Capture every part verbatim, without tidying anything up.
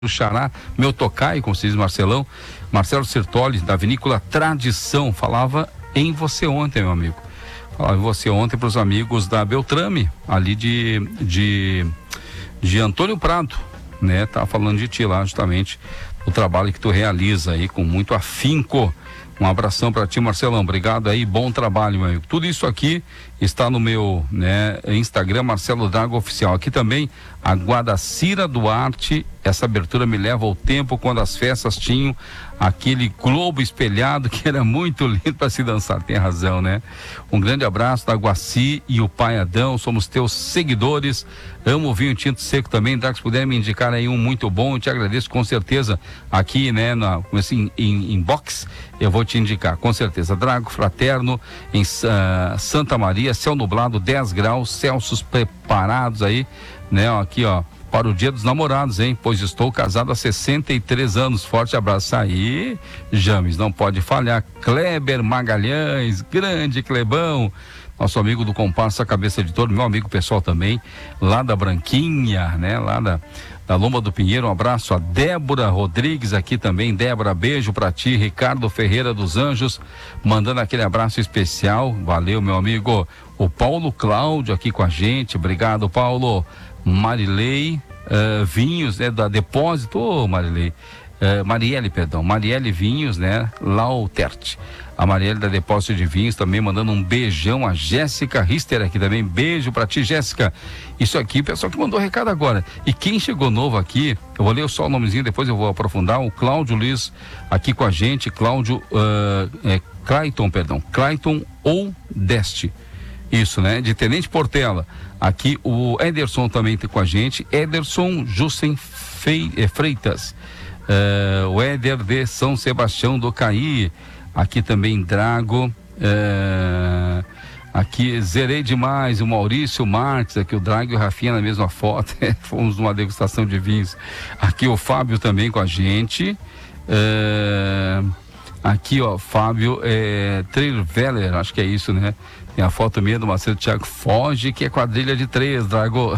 do Xará, meu tocaio, como se diz Marcelão, Marcelo Sertoli, da Vinícola Tradição, falava em você ontem, meu amigo. Falava em você ontem para os amigos da Beltrame, ali de, de, de Antônio Prado, né? Tava falando de ti lá, justamente, o trabalho que tu realiza aí com muito afinco. Um abração para ti, Marcelão, obrigado aí, bom trabalho, meu amigo. Tudo isso aqui está no meu, né, Instagram, Marcelo Drago Oficial. Aqui também a Guadacira Duarte. Essa abertura me leva ao tempo quando as festas tinham aquele globo espelhado que era muito lindo para se dançar. Tem razão, né? Um grande abraço da Guaci e o Pai Adão, somos teus seguidores. Amo o vinho tinto seco também. Drago, se puder me indicar aí um muito bom, eu te agradeço com certeza. Aqui, né, na, assim, em, em box, eu vou te indicar, com certeza. Drago Fraterno, em uh, Santa Maria, céu nublado, dez graus, Celsius preparados aí, né? Aqui, ó, para o Dia dos Namorados, hein? Pois estou casado há sessenta e três anos. Forte abraço aí, James, não pode falhar. Kleber Magalhães, grande Clebão, nosso amigo do Comparsa Cabeça de Touro, meu amigo pessoal também, lá da Branquinha, né? Lá da, da Lomba do Pinheiro. Um abraço a Débora Rodrigues aqui também. Débora, beijo pra ti. Ricardo Ferreira dos Anjos, mandando aquele abraço especial. Valeu, meu amigo. O Paulo Cláudio aqui com a gente. Obrigado, Paulo. Marilei uh, Vinhos, né, da Depósito, ô oh, Marilei, uh, Marielle, perdão, Marielle Vinhos, né, Lautert, a Marielle da Depósito de Vinhos também mandando um beijão, a Jéssica Rister aqui também, beijo pra ti, Jéssica. Isso aqui, pessoal que mandou recado agora, e quem chegou novo aqui, eu vou ler só o nomezinho, depois eu vou aprofundar, o Cláudio Luiz aqui com a gente, Cláudio, uh, é, Clayton, perdão, Clayton ou Deste. Isso, né? De Tenente Portela. Aqui o Ederson também está com a gente. Ederson Jussen Freitas. Uh, o Éder de São Sebastião do Caí. Aqui também Drago. Uh, aqui zerei demais. O Maurício Marques. Aqui o Drago e o Rafinha na mesma foto. Fomos numa degustação de vinhos. Aqui o Fábio também com a gente. Uh, aqui, ó, Fábio é, Trierveller, acho que é isso, né? Tem a foto minha do Marcelo Thiago Foge, que é quadrilha de três, Drago.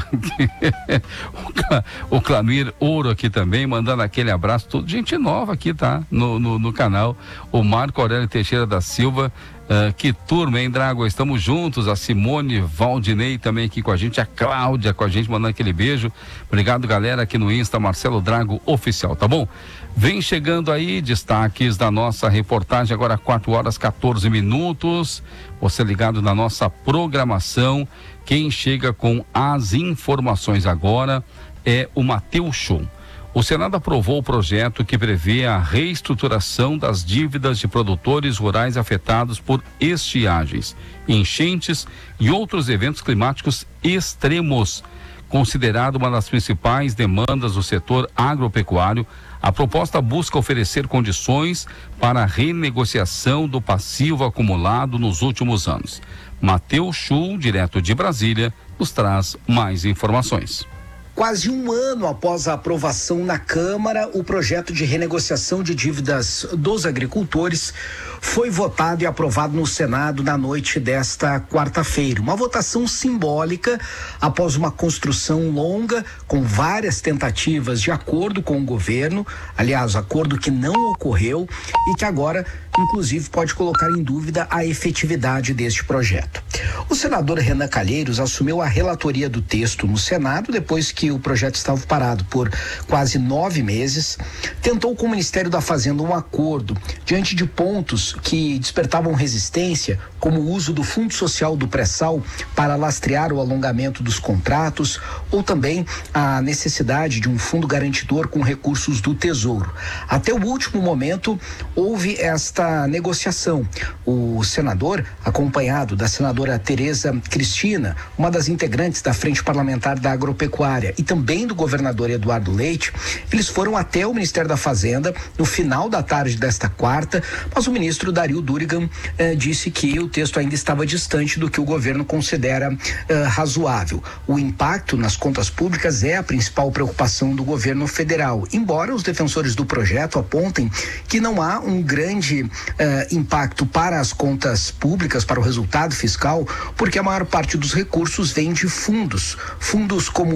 o Clamir Ouro aqui também, mandando aquele abraço. Tudo gente nova aqui, tá? No, no, no canal. O Marco Aurélio Teixeira da Silva. Uh, que turma, hein, Drago? Estamos juntos. A Simone Valdinei também aqui com a gente. A Cláudia com a gente, mandando aquele beijo. Obrigado, galera, aqui no Insta, Marcelo Drago Oficial, tá bom? Vem chegando aí, destaques da nossa reportagem, agora quatro horas, quatorze minutos. Você ligado na nossa programação. Quem chega com as informações agora é o Mateus Show. O Senado aprovou o projeto que prevê a reestruturação das dívidas de produtores rurais afetados por estiagens, enchentes e outros eventos climáticos extremos. Considerado uma das principais demandas do setor agropecuário, a proposta busca oferecer condições para a renegociação do passivo acumulado nos últimos anos. Mateus Schul, direto de Brasília, nos traz mais informações. Quase um ano após a aprovação na Câmara, o projeto de renegociação de dívidas dos agricultores foi votado e aprovado no Senado na noite desta quarta-feira. Uma votação simbólica após uma construção longa, com várias tentativas de acordo com o governo, aliás, acordo que não ocorreu e que agora, inclusive, pode colocar em dúvida a efetividade deste projeto. O senador Renan Calheiros assumiu a relatoria do texto no Senado depois que o projeto estava parado por quase nove meses. Tentou com o Ministério da Fazenda um acordo diante de pontos que despertavam resistência, como o uso do Fundo Social do Pré-Sal para lastrear o alongamento dos contratos, ou também a necessidade de um fundo garantidor com recursos do Tesouro. Até o último momento houve esta negociação. O senador, acompanhado da senadora Tereza Cristina, uma das integrantes da Frente Parlamentar da Agropecuária, e também do governador Eduardo Leite, eles foram até o Ministério da Fazenda no final da tarde desta quarta, mas o ministro Dario Durigan eh, disse que o texto ainda estava distante do que o governo considera eh, razoável. O impacto nas contas públicas é a principal preocupação do governo federal, embora os defensores do projeto apontem que não há um grande eh, impacto para as contas públicas, para o resultado fiscal, porque a maior parte dos recursos vem de fundos, fundos como o Fundo do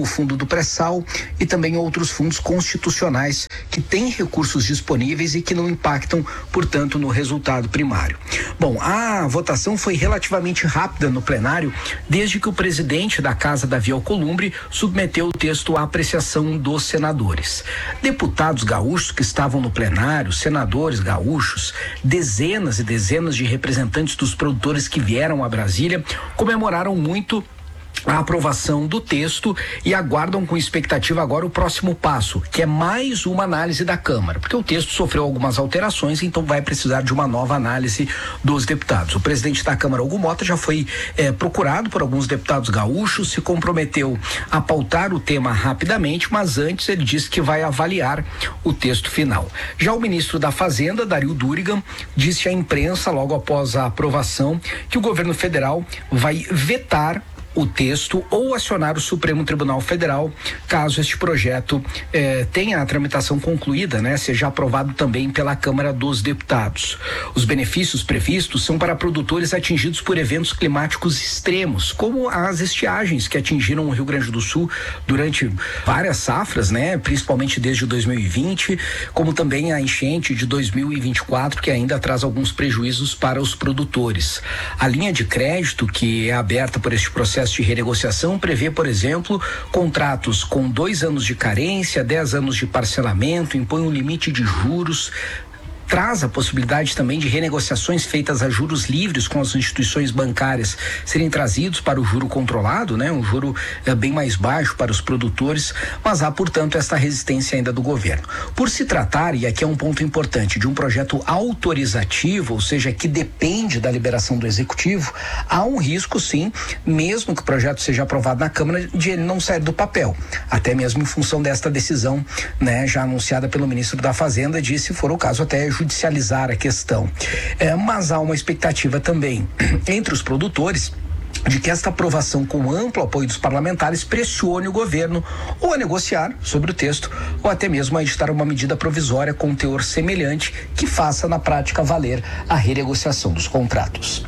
pré-sal e também outros fundos constitucionais que têm recursos disponíveis e que não impactam, portanto, no resultado primário. Bom, a votação foi relativamente rápida no plenário, desde que o presidente da Casa, Davi Alcolumbre, submeteu o texto à apreciação dos senadores. Deputados gaúchos que estavam no plenário, senadores gaúchos, dezenas e dezenas de representantes dos produtores que vieram a Brasília, comemoraram muito a aprovação do texto e aguardam com expectativa agora o próximo passo, que é mais uma análise da Câmara, porque o texto sofreu algumas alterações, então vai precisar de uma nova análise dos deputados. O presidente da Câmara, Hugo Mota, já foi eh, procurado por alguns deputados gaúchos, se comprometeu a pautar o tema rapidamente, mas antes ele disse que vai avaliar o texto final. Já o ministro da Fazenda, Dario Durigan, disse à imprensa, logo após a aprovação, que o governo federal vai vetar o texto ou acionar o Supremo Tribunal Federal caso este projeto eh, tenha a tramitação concluída, né, seja aprovado também pela Câmara dos Deputados. Os benefícios previstos são para produtores atingidos por eventos climáticos extremos, como as estiagens que atingiram o Rio Grande do Sul durante várias safras, né, principalmente desde dois mil e vinte, como também a enchente de dois mil e vinte e quatro, que ainda traz alguns prejuízos para os produtores. A linha de crédito que é aberta por este processo de renegociação prevê, por exemplo, contratos com dois anos de carência, dez anos de parcelamento, impõe um limite de juros, traz a possibilidade também de renegociações feitas a juros livres com as instituições bancárias serem trazidos para o juro controlado, né? Um juro eh, bem mais baixo para os produtores, mas há, portanto, esta resistência ainda do governo. Por se tratar, e aqui é um ponto importante, de um projeto autorizativo, ou seja, que depende da liberação do Executivo, há um risco, sim, mesmo que o projeto seja aprovado na Câmara, de ele não sair do papel, até mesmo em função desta decisão, né, já anunciada pelo ministro da Fazenda, de, se for o caso, até judicializar a questão. É, mas há uma expectativa também entre os produtores de que esta aprovação com amplo apoio dos parlamentares pressione o governo ou a negociar sobre o texto ou até mesmo a editar uma medida provisória com teor semelhante que faça na prática valer a renegociação dos contratos.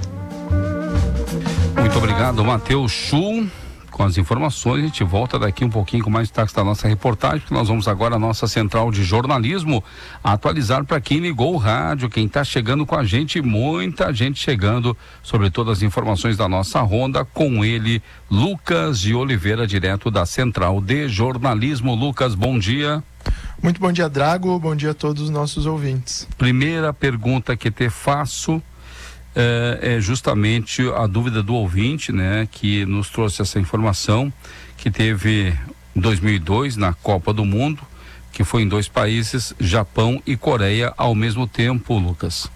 Muito obrigado, Matheus Chu. Com as informações, a gente volta daqui um pouquinho com mais destaques da nossa reportagem, porque nós vamos agora à nossa central de jornalismo atualizar para quem ligou o rádio, quem está chegando com a gente, muita gente chegando sobre todas as informações da nossa ronda, com ele, Lucas de Oliveira, direto da central de jornalismo. Lucas, bom dia. Muito bom dia, Drago, bom dia a todos os nossos ouvintes. Primeira pergunta que te faço É, é justamente a dúvida do ouvinte, né, que nos trouxe essa informação, que teve em dois mil e dois na Copa do Mundo, que foi em dois países, Japão e Coreia, ao mesmo tempo, Lucas.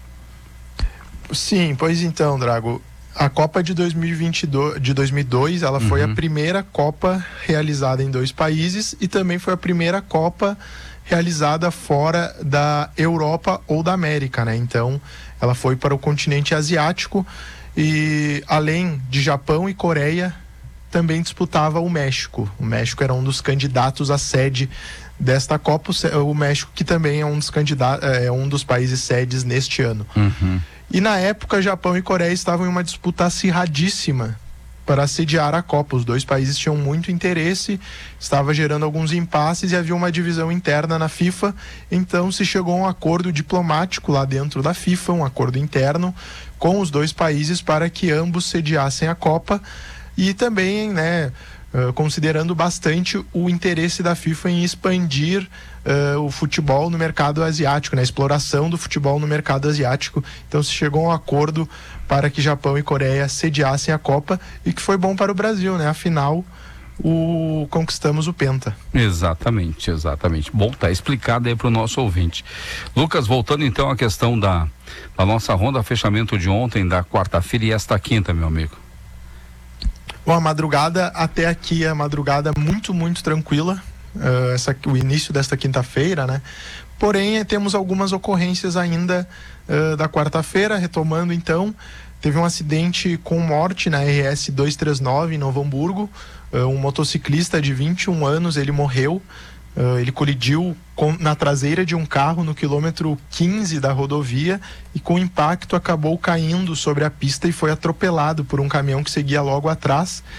Sim, pois então, Drago, a Copa de dois mil e vinte e dois, de dois mil e dois, ela uhum. foi a primeira Copa realizada em dois países e também foi a primeira Copa realizada fora da Europa ou da América, né? Então, ela foi para o continente asiático e, além de Japão e Coreia, também disputava o México. O México era um dos candidatos à sede desta Copa, o México que também é um dos candidatos, é um dos países sedes neste ano. Uhum. E na época, Japão e Coreia estavam em uma disputa acirradíssima para sediar a Copa. Os dois países tinham muito interesse, estava gerando alguns impasses e havia uma divisão interna na FIFA, então se chegou a um acordo diplomático lá dentro da FIFA, um acordo interno com os dois países para que ambos sediassem a Copa e também, né, uh, considerando bastante o interesse da FIFA em expandir uh, o futebol no mercado asiático, né, a exploração do futebol no mercado asiático. Então se chegou a um acordo para que Japão e Coreia sediassem a Copa e que foi bom para o Brasil, né? Afinal, o conquistamos o Penta. Exatamente, exatamente. Bom, tá explicado aí para o nosso ouvinte. Lucas, voltando então à questão da, da nossa ronda, fechamento de ontem, da quarta-feira e esta quinta, meu amigo. Bom, a madrugada até aqui é a madrugada muito, muito tranquila. Uh, essa, o início desta quinta-feira, né? Porém, temos algumas ocorrências ainda uh, da quarta-feira, retomando então. Teve um acidente com morte na R S duzentos e trinta e nove em Novo Hamburgo. Uh, um motociclista de vinte e um anos, ele morreu. Uh, ele colidiu com, na traseira de um carro no quilômetro quinze da rodovia e com impacto acabou caindo sobre a pista e foi atropelado por um caminhão que seguia logo atrás.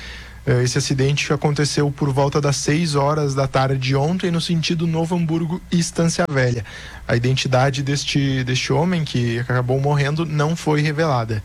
Esse acidente aconteceu por volta das seis horas da tarde de ontem no sentido Novo Hamburgo e Estância Velha. A identidade deste, deste homem que acabou morrendo não foi revelada.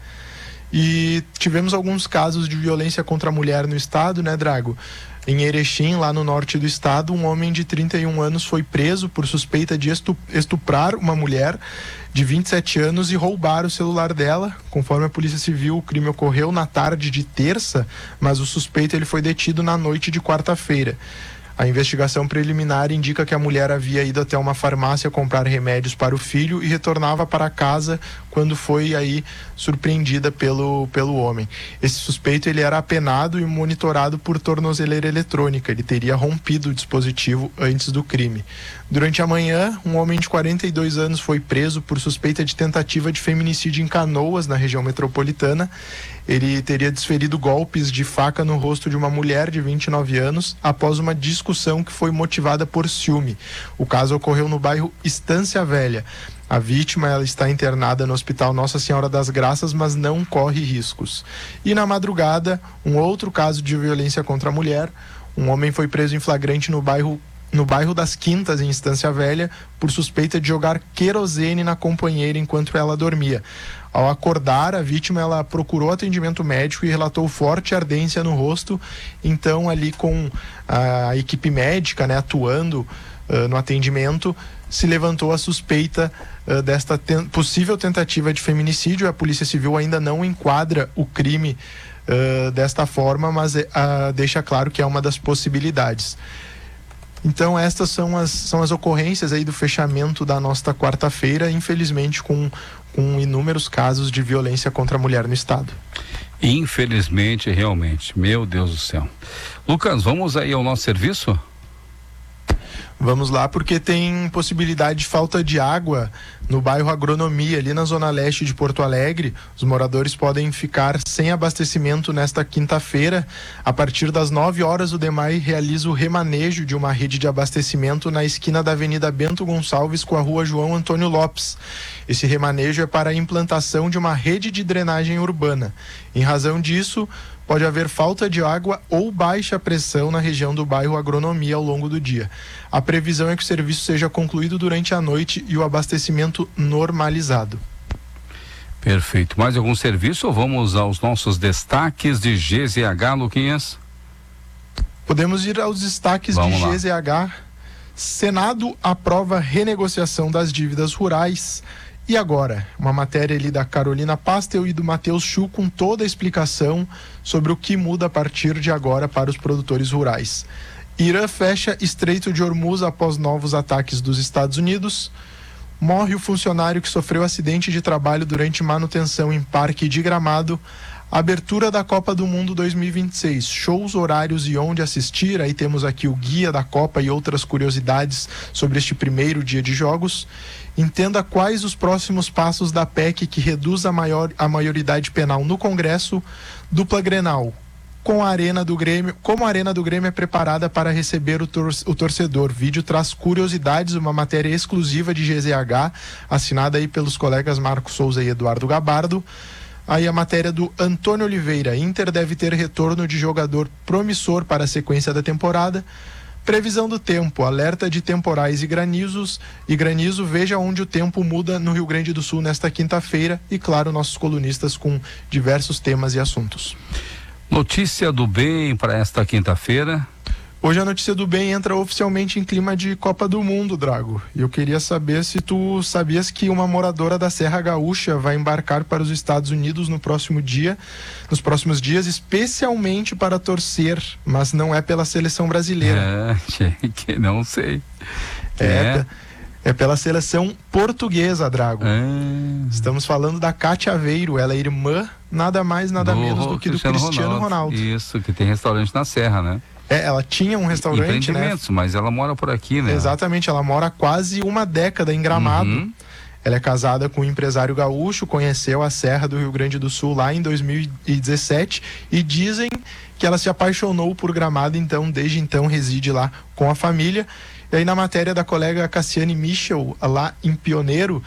E tivemos alguns casos de violência contra a mulher no estado, né, Drago? Em Erechim, lá no norte do estado, um homem de trinta e um anos foi preso por suspeita de estuprar uma mulher de vinte e sete anos e roubar o celular dela. Conforme a Polícia Civil, o crime ocorreu na tarde de terça, mas o suspeito ele foi detido na noite de quarta-feira. A investigação preliminar indica que a mulher havia ido até uma farmácia comprar remédios para o filho e retornava para casa quando foi aí surpreendida pelo, pelo homem. Esse suspeito ele era apenado e monitorado por tornozeleira eletrônica. Ele teria rompido o dispositivo antes do crime. Durante a manhã, um homem de quarenta e dois anos foi preso por suspeita de tentativa de feminicídio em Canoas, na região metropolitana. Ele teria desferido golpes de faca no rosto de uma mulher de vinte e nove anos após uma discussão que foi motivada por ciúme. O caso ocorreu no bairro Estância Velha. A vítima ela está internada no Hospital Nossa Senhora das Graças, mas não corre riscos. E na madrugada, um outro caso de violência contra a mulher. Um homem foi preso em flagrante no bairro no bairro das Quintas, em Estância Velha, por suspeita de jogar querosene na companheira enquanto ela dormia. Ao acordar, a vítima ela procurou atendimento médico e relatou forte ardência no rosto. Então, ali com a equipe médica, né, atuando uh, no atendimento, se levantou a suspeita uh, desta ten- possível tentativa de feminicídio. A Polícia Civil ainda não enquadra o crime uh, desta forma, mas uh, deixa claro que é uma das possibilidades. Então estas são as, são as ocorrências aí do fechamento da nossa quarta-feira, infelizmente com, com inúmeros casos de violência contra a mulher no estado. Infelizmente, realmente, meu Deus do céu. Lucas, vamos aí ao nosso serviço? Vamos lá, porque tem possibilidade de falta de água no bairro Agronomia, ali na zona leste de Porto Alegre. Os moradores podem ficar sem abastecimento nesta quinta-feira. A partir das nove horas, o DEMAI realiza o remanejo de uma rede de abastecimento na esquina da Avenida Bento Gonçalves com a Rua João Antônio Lopes. Esse remanejo é para a implantação de uma rede de drenagem urbana. Em razão disso, pode haver falta de água ou baixa pressão na região do bairro Agronomia ao longo do dia. A previsão é que o serviço seja concluído durante a noite e o abastecimento normalizado. Perfeito. Mais algum serviço ou vamos aos nossos destaques de G Z H, Luquinhas? Podemos ir aos destaques vamos de lá. G Z H. Senado aprova renegociação das dívidas rurais. E agora, uma matéria ali da Carolina Pastel e do Matheus Chu com toda a explicação sobre o que muda a partir de agora para os produtores rurais. Irã fecha Estreito de Hormuz após novos ataques dos Estados Unidos. Morre o funcionário que sofreu acidente de trabalho durante manutenção em parque de Gramado. Abertura da Copa do Mundo dois mil e vinte e seis, shows, horários e onde assistir. Aí temos aqui o guia da Copa e outras curiosidades sobre este primeiro dia de jogos. Entenda quais os próximos passos da P E C que reduz a, maior, a maioridade penal no Congresso. Dupla Grenal. Com a Arena do Grêmio, como a Arena do Grêmio é preparada para receber o, tor- o torcedor. Vídeo traz curiosidades, uma matéria exclusiva de G Z H, assinada aí pelos colegas Marcos Souza e Eduardo Gabardo. Aí a matéria do Antônio Oliveira. Inter deve ter retorno de jogador promissor para a sequência da temporada. Previsão do tempo, alerta de temporais e granizos e granizo, veja onde o tempo muda no Rio Grande do Sul nesta quinta-feira e, claro, nossos colunistas com diversos temas e assuntos. Notícia do bem para esta quinta-feira. Hoje a Notícia do Bem entra oficialmente em clima de Copa do Mundo, Drago. E eu queria saber se tu sabias que uma moradora da Serra Gaúcha vai embarcar para os Estados Unidos no próximo dia, nos próximos dias, especialmente para torcer, mas não é pela seleção brasileira. É, que não sei. É, é, é pela seleção portuguesa, Drago. É. Estamos falando da Cátia Aveiro, ela é irmã, nada mais, nada do menos do que do Cristiano, Cristiano Ronaldo. Ronaldo. Isso, que tem restaurante na Serra, né? É, ela tinha um restaurante, né? Mas ela mora por aqui, né? Exatamente, ela mora há quase uma década em Gramado. Uhum. Ela é casada com um empresário gaúcho, conheceu a Serra do Rio Grande do Sul lá em dois mil e dezessete e dizem que ela se apaixonou por Gramado, então desde então reside lá com a família. E aí na matéria da colega Cassiane Michel, lá em Pioneiro,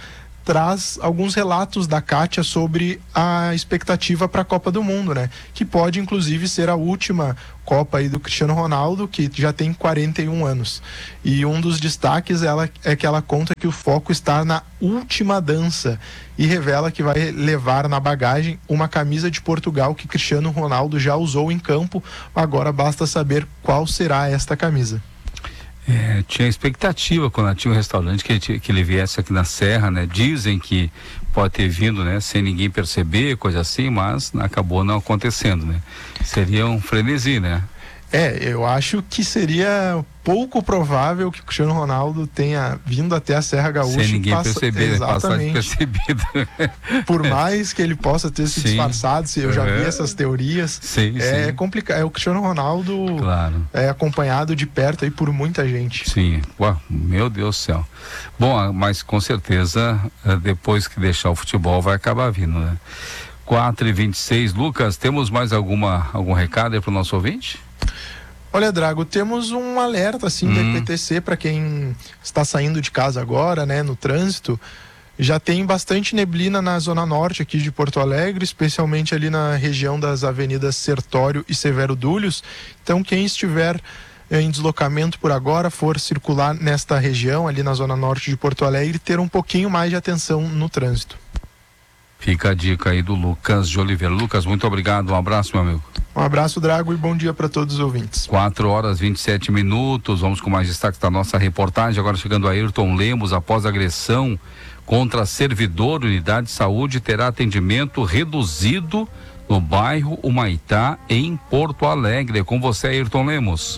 traz alguns relatos da Kátia sobre a expectativa para a Copa do Mundo, né? Que pode inclusive ser a última Copa aí do Cristiano Ronaldo, que já tem quarenta e um anos. E um dos destaques ela, é que ela conta que o foco está na última dança e revela que vai levar na bagagem uma camisa de Portugal que Cristiano Ronaldo já usou em campo. Agora basta saber qual será esta camisa. É, tinha expectativa quando tinha um restaurante que ele, que ele viesse aqui na Serra, né? Dizem que pode ter vindo, né? Sem ninguém perceber, coisa assim, mas acabou não acontecendo, né? Seria um frenesi, né? É, eu acho que seria pouco provável que o Cristiano Ronaldo tenha vindo até a Serra Gaúcha. Sem ninguém passa... perceber, Exatamente. Percebido. Por mais que ele possa ter se Sim. disfarçado, se eu já vi É. essas teorias, Sim, é sim. complicado. É o Cristiano Ronaldo, Claro. é acompanhado de perto aí por muita gente. Sim, uau, meu Deus do céu. Bom, mas com certeza, depois que deixar o futebol, vai acabar vindo, né? quatro e vinte e seis, Lucas, temos mais alguma, algum recado aí para o nosso ouvinte? Olha, Drago, temos um alerta assim Hum. da I P T C para quem está saindo de casa agora, né, no trânsito. Já tem bastante neblina na zona norte aqui de Porto Alegre, especialmente ali na região das avenidas Sertório e Severo Dúlios. Então, quem estiver em deslocamento por agora, for circular nesta região, ali na zona norte de Porto Alegre, ter um pouquinho mais de atenção no trânsito. Fica a dica aí do Lucas de Oliveira. Lucas, muito obrigado, um abraço, meu amigo. Um abraço, Drago, e bom dia para todos os ouvintes. quatro horas e vinte e sete minutos, vamos com mais destaques da nossa reportagem. Agora chegando a Ayrton Lemos, após agressão contra servidor, unidade de saúde terá atendimento reduzido no bairro Humaitá, em Porto Alegre. É com você, Ayrton Lemos.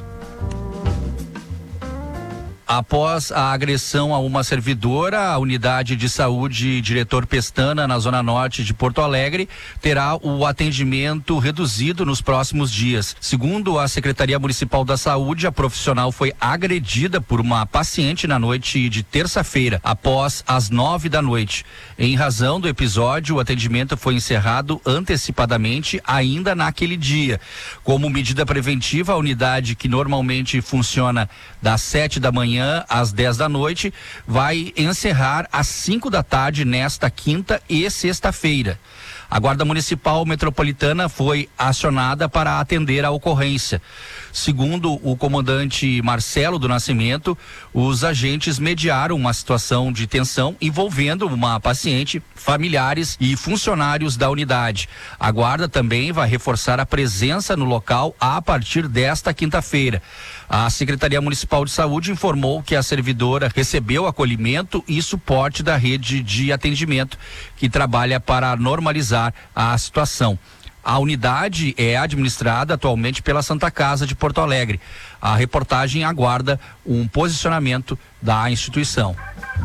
Após a agressão a uma servidora, a unidade de saúde Diretor Pestana, na zona norte de Porto Alegre, terá o atendimento reduzido nos próximos dias. Segundo a Secretaria Municipal da Saúde, a profissional foi agredida por uma paciente na noite de terça-feira, após as nove da noite. Em razão do episódio, o atendimento foi encerrado antecipadamente ainda naquele dia. Como medida preventiva, a unidade, que normalmente funciona das sete da manhã às dez da noite, vai encerrar às cinco da tarde nesta quinta e sexta-feira. A Guarda Municipal Metropolitana foi acionada para atender a ocorrência. Segundo o comandante Marcelo do Nascimento, os agentes mediaram uma situação de tensão envolvendo uma paciente, familiares e funcionários da unidade. A Guarda também vai reforçar a presença no local a partir desta quinta-feira. A Secretaria Municipal de Saúde informou que a servidora recebeu acolhimento e suporte da rede de atendimento, que trabalha para normalizar a situação. A unidade é administrada atualmente pela Santa Casa de Porto Alegre. A reportagem aguarda um posicionamento da instituição.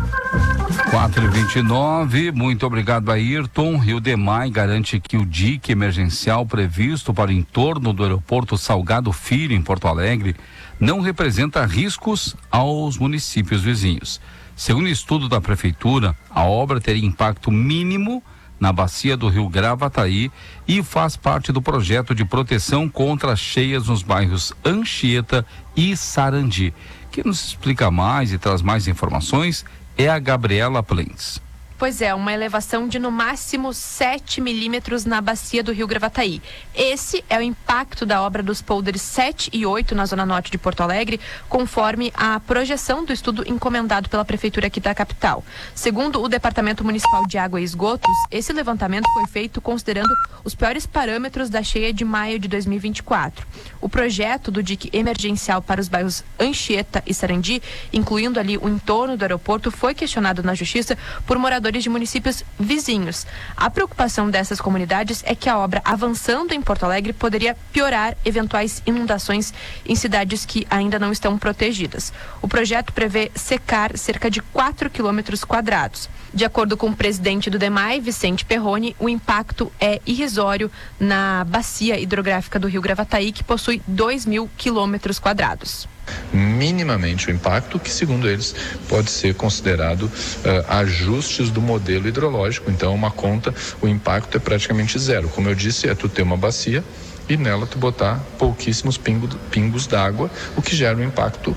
quatro e vinte e nove, muito obrigado, Ayrton. Rio Demai garante que o dique emergencial previsto para o entorno do aeroporto Salgado Filho, em Porto Alegre, não representa riscos aos municípios vizinhos. Segundo estudo da Prefeitura, a obra teria impacto mínimo na bacia do Rio Gravataí e faz parte do projeto de proteção contra cheias nos bairros Anchieta e Sarandi. Quem nos explica mais e traz mais informações é a Gabriela Plens. Pois é, uma elevação de no máximo sete milímetros na bacia do Rio Gravataí. Esse é o impacto da obra dos pôlders sete e oito na zona norte de Porto Alegre, conforme a projeção do estudo encomendado pela Prefeitura aqui da capital. Segundo o Departamento Municipal de Água e Esgotos, esse levantamento foi feito considerando os piores parâmetros da cheia de maio de dois mil e vinte e quatro. O projeto do dique emergencial para os bairros Anchieta e Sarandi, incluindo ali o entorno do aeroporto, foi questionado na Justiça por moradores de municípios vizinhos. A preocupação dessas comunidades é que a obra, avançando em Porto Alegre, poderia piorar eventuais inundações em cidades que ainda não estão protegidas. O projeto prevê secar cerca de quatro quilômetros quadrados. De acordo com o presidente do DEMAI, Vicente Perrone, o impacto é irrisório na bacia hidrográfica do Rio Gravataí, que possui dois mil quilômetros quadrados. Minimamente o impacto, que segundo eles pode ser considerado uh, ajustes do modelo hidrológico. Então, uma conta, o impacto é praticamente zero. Como eu disse, é tu ter uma bacia e nela tu botar pouquíssimos pingo, pingos d'água, o que gera um impacto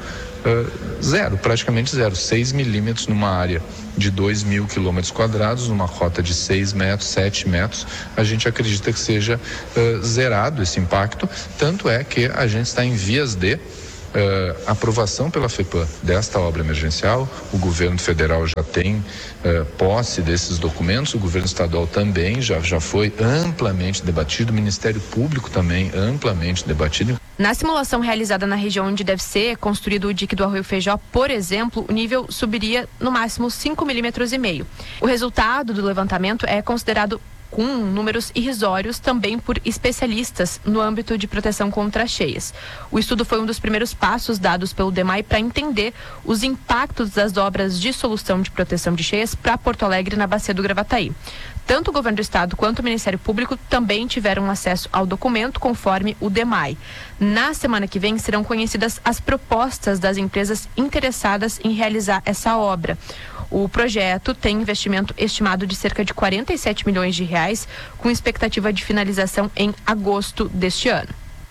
uh, zero, praticamente zero, seis milímetros numa área de dois mil quilômetros quadrados, numa cota de seis metros, sete metros, a gente acredita que seja uh, zerado esse impacto, tanto é que a gente está em vias de Uh, aprovação pela FEPAM desta obra emergencial. O governo federal já tem uh, posse desses documentos, o governo estadual também já, já foi amplamente debatido, o Ministério Público também amplamente debatido. Na simulação realizada na região onde deve ser construído o dique do Arroio Feijó, por exemplo, o nível subiria no máximo cinco milímetros e meio. O resultado do levantamento é considerado com números irrisórios também por especialistas no âmbito de proteção contra cheias. O estudo foi um dos primeiros passos dados pelo DEMAI para entender os impactos das obras de solução de proteção de cheias para Porto Alegre na bacia do Gravataí. Tanto o governo do estado quanto o Ministério Público também tiveram acesso ao documento, conforme o DEMAI. Na semana que vem serão conhecidas as propostas das empresas interessadas em realizar essa obra. O projeto tem investimento estimado de cerca de quarenta e sete milhões de reais, com expectativa de finalização em agosto deste ano.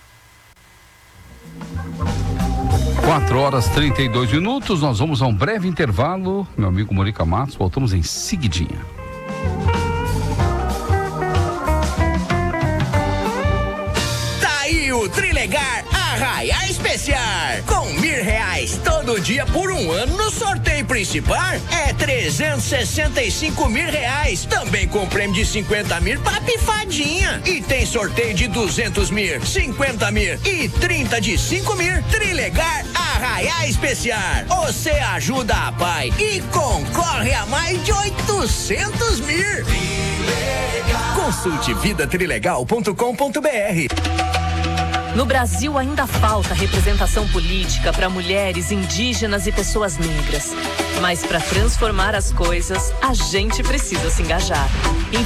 quatro horas e trinta e dois minutos, nós vamos a um breve intervalo. Meu amigo Morica Matos, voltamos em seguidinha. Tá aí o Trilegar Arraiá Especial. Com mil reais todo dia por um ano no sorteio principal é trezentos e sessenta e cinco mil reais. Também com prêmio de cinquenta mil pra pifadinha. E tem sorteio de duzentos mil, cinquenta mil e trinta de cinco mil. Trilegar Arraiá Especial. Você ajuda a pai e concorre a mais de oitocentos mil. Trilegal. Consulte vida trilegal ponto com ponto br. No Brasil ainda falta representação política para mulheres, indígenas e pessoas negras. Mas para transformar as coisas, a gente precisa se engajar.